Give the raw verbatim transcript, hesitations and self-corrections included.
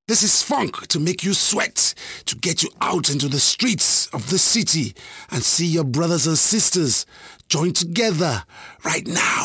This is funk to make you sweat, to get you out into the streets of the city and see your brothers and sisters join together right now.